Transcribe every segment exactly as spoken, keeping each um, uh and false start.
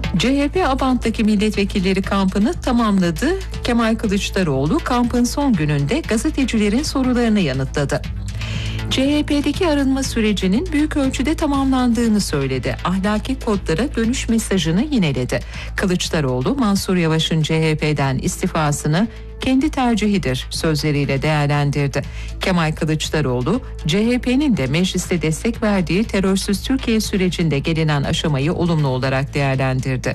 C H P Abant'taki milletvekilleri kampını tamamladı. Kemal Kılıçdaroğlu kampın son gününde gazetecilerin sorularını yanıtladı. C H P'deki arınma sürecinin büyük ölçüde tamamlandığını söyledi. Ahlaki kodlara dönüş mesajını yineledi. Kılıçdaroğlu, Mansur Yavaş'ın C H P'den istifasını kendi tercihidir sözleriyle değerlendirdi. Kemal Kılıçdaroğlu, C H P'nin de mecliste destek verdiği terörsüz Türkiye sürecinde gelinen aşamayı olumlu olarak değerlendirdi.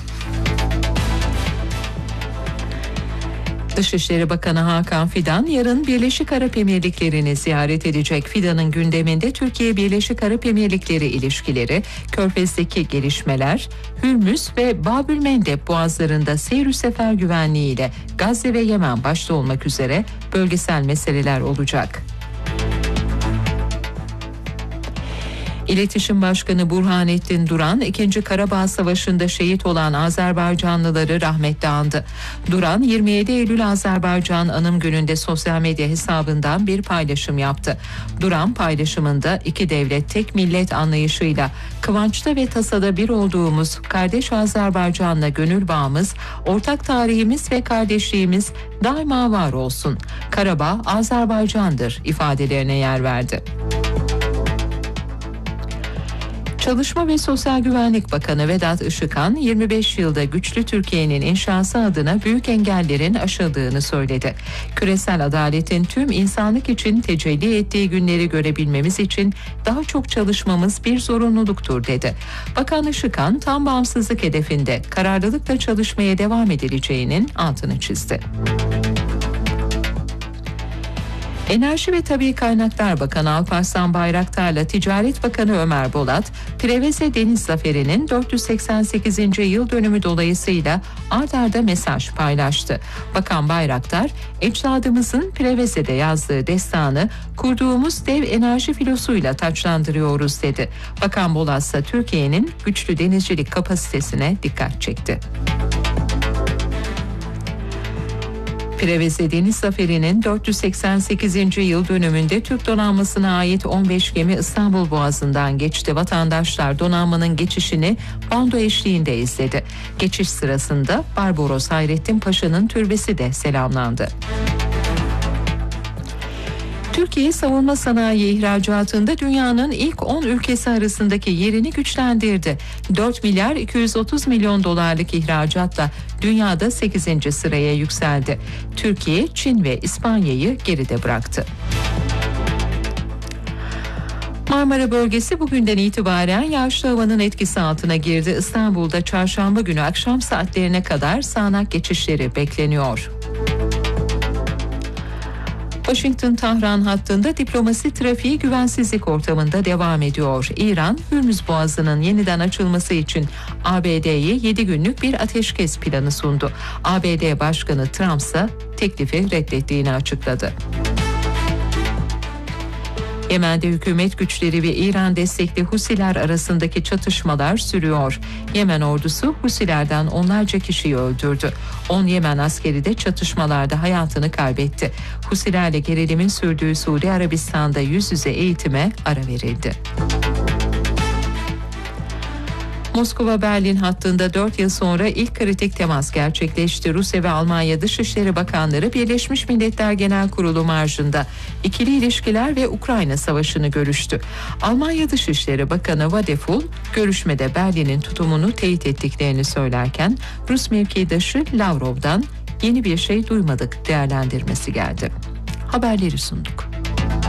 Dışişleri Bakanı Hakan Fidan yarın Birleşik Arap Emirlikleri'ni ziyaret edecek. Fidan'ın gündeminde Türkiye-Birleşik Arap Emirlikleri ilişkileri, Körfez'deki gelişmeler, Hürmüz ve Babülmendeb boğazlarında seyir sefer güvenliği ile Gazze ve Yemen başta olmak üzere bölgesel meseleler olacak. İletişim Başkanı Burhanettin Duran, ikinci. Karabağ Savaşı'nda şehit olan Azerbaycanlıları rahmetle andı. Duran, yirmi yedi Eylül Azerbaycan Anım Günü'nde sosyal medya hesabından bir paylaşım yaptı. Duran paylaşımında iki devlet tek millet anlayışıyla kıvançta ve tasada bir olduğumuz kardeş Azerbaycan'la gönül bağımız, ortak tarihimiz ve kardeşliğimiz daima var olsun. Karabağ Azerbaycan'dır ifadelerine yer verdi. Çalışma ve Sosyal Güvenlik Bakanı Vedat Işıkhan, yirmi beş yılda güçlü Türkiye'nin inşası adına büyük engellerin aşıldığını söyledi. Küresel adaletin tüm insanlık için tecelli ettiği günleri görebilmemiz için daha çok çalışmamız bir zorunluluktur dedi. Bakan Işıkhan, tam bağımsızlık hedefinde kararlılıkla çalışmaya devam edileceğinin altını çizdi. Enerji ve Tabii Kaynaklar Bakanı Alparslan Bayraktar'la Ticaret Bakanı Ömer Bolat, Preveze Deniz Zaferi'nin dört yüz seksen sekizinci yıl dönümü dolayısıyla ard arda mesaj paylaştı. Bakan Bayraktar, ecdadımızın Preveze'de yazdığı destanı kurduğumuz dev enerji filosuyla taçlandırıyoruz dedi. Bakan Bolat ise Türkiye'nin güçlü denizcilik kapasitesine dikkat çekti. Preveze Deniz Zaferi'nin dört yüz seksen sekizinci yıl dönümünde Türk donanmasına ait on beş gemi İstanbul Boğazı'ndan geçti. Vatandaşlar donanmanın geçişini bando eşliğinde izledi. Geçiş sırasında Barbaros Hayrettin Paşa'nın türbesi de selamlandı. Türkiye savunma sanayi ihracatında dünyanın ilk on ülkesi arasındaki yerini güçlendirdi. dört milyar iki yüz otuz milyon dolarlık ihracatla dünyada sekizinci sıraya yükseldi. Türkiye, Çin ve İspanya'yı geride bıraktı. Marmara bölgesi bugünden itibaren yağışlı havanın etkisi altına girdi. İstanbul'da çarşamba günü akşam saatlerine kadar sağanak geçişleri bekleniyor. Washington-Tahran hattında diplomasi trafiği güvensizlik ortamında devam ediyor. İran, Hürmüz Boğazı'nın yeniden açılması için A B D'ye yedi günlük bir ateşkes planı sundu. A B D Başkanı Trump ise teklifi reddettiğini açıkladı. Yemen'de hükümet güçleri ve İran destekli Husiler arasındaki çatışmalar sürüyor. Yemen ordusu Husilerden onlarca kişiyi öldürdü. on Yemen askeri de çatışmalarda hayatını kaybetti. Husilerle gerilimin sürdüğü Suudi Arabistan'da yüz yüze eğitime ara verildi. Moskova-Berlin hattında dört yıl sonra ilk kritik temas gerçekleşti. Rusya ve Almanya Dışişleri Bakanları Birleşmiş Milletler Genel Kurulu marjında ikili ilişkiler ve Ukrayna Savaşı'nı görüştü. Almanya Dışişleri Bakanı Vadeful görüşmede Berlin'in tutumunu teyit ettiklerini söylerken Rus mevkidaşı Lavrov'dan yeni bir şey duymadık değerlendirmesi geldi. Haberleri sunduk.